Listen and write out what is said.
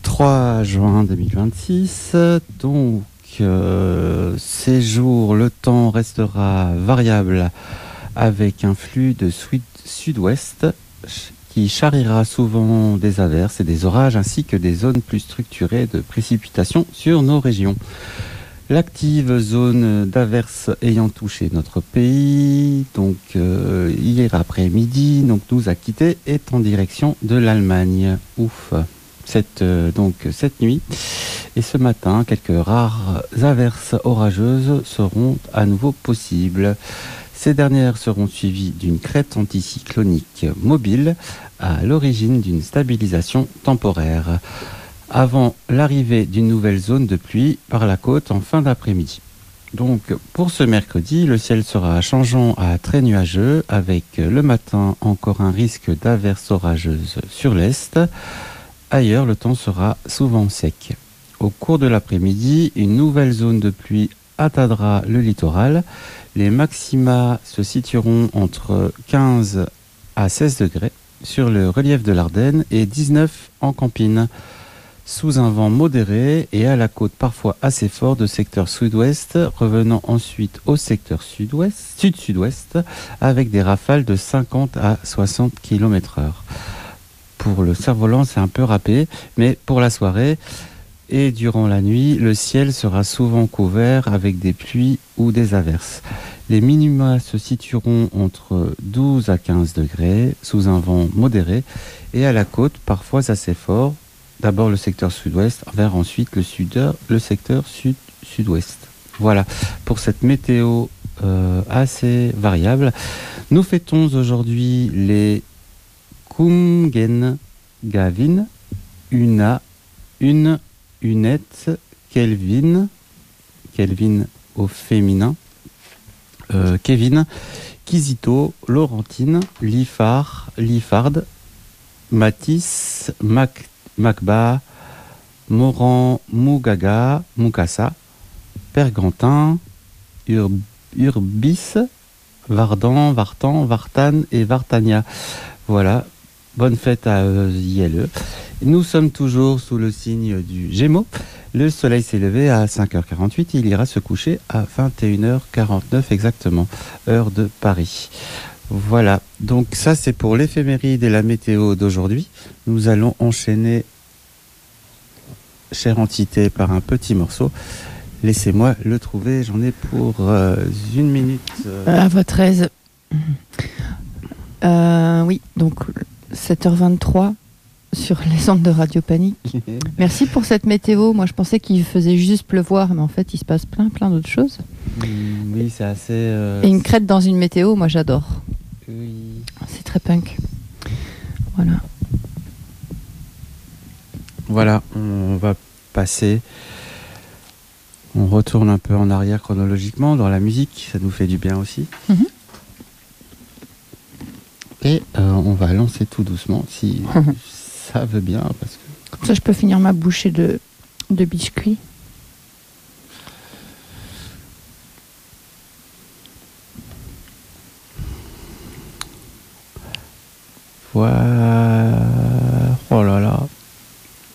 3 juin 2026. Donc, ces jours, le temps restera variable avec un flux de sud-ouest qui charriera souvent des averses et des orages ainsi que des zones plus structurées de précipitations sur nos régions. L'active zone d'averses ayant touché notre pays, donc hier après-midi, donc nous a quitté, est en direction de l'Allemagne. Ouf. Cette nuit et ce matin, quelques rares averses orageuses seront à nouveau possibles. Ces dernières seront suivies d'une crête anticyclonique mobile à l'origine d'une stabilisation temporaire, avant l'arrivée d'une nouvelle zone de pluie par la côte en fin d'après-midi. Donc pour ce mercredi, le ciel sera changeant à très nuageux avec le matin encore un risque d'averses orageuses sur l'est. Ailleurs, le temps sera souvent sec. Au cours de l'après-midi, une nouvelle zone de pluie atteindra le littoral. Les maxima se situeront entre 15 à 16 degrés sur le relief de l'Ardenne et 19 en Campine, sous un vent modéré et à la côte parfois assez fort de secteur sud-ouest, revenant ensuite au secteur sud-sud-ouest avec des rafales de 50 à 60 km/h. Pour le cerf-volant, c'est un peu râpé, mais pour la soirée et durant la nuit, le ciel sera souvent couvert avec des pluies ou des averses. Les minima se situeront entre 12 à 15 degrés, sous un vent modéré, et à la côte, parfois assez fort. D'abord le secteur sud-ouest, vers ensuite le secteur sud-sud-ouest. Voilà, pour cette météo assez variable. Nous fêtons aujourd'hui les Kungen, Gavin, Una, Unette, Kelvin au féminin, Kevin, Kizito, Laurentine, Lifard, Matisse, Macba, Moran, Mugaga, Mukasa, Pergantin, Urbis, Vardan, Vartan et Vartania. Voilà. Bonne fête à ILE. Nous sommes toujours sous le signe du Gémeaux. Le soleil s'est levé à 5h48. Il ira se coucher à 21h49 exactement, heure de Paris. Voilà. Donc ça, c'est pour l'éphéméride et la météo d'aujourd'hui. Nous allons enchaîner, chère entité, par un petit morceau. Laissez-moi le trouver. J'en ai pour 1 minute. À votre aise. Oui, donc 7h23 sur les ondes de Radio Panique. Merci pour cette météo. Moi, je pensais qu'il faisait juste pleuvoir, mais en fait, il se passe plein d'autres choses. Oui, c'est assez... Et une crête dans une météo, moi, j'adore. Oui. C'est très punk. Voilà. Voilà, on va passer... On retourne un peu en arrière chronologiquement dans la musique. Ça nous fait du bien aussi. Mm-hmm. Et on va lancer tout doucement, si ça veut bien. Parce que... Comme ça, je peux finir ma bouchée de biscuits. Voilà.